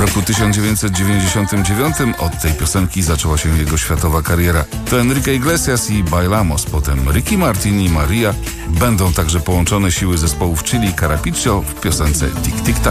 roku 1999 od tej piosenki zaczęła się jego światowa kariera. To Enrique Iglesias i Bailamos, potem Ricky Martin i Maria będą także połączone siły zespołów Chili i Carapiccio w piosence Tic Tic Tac.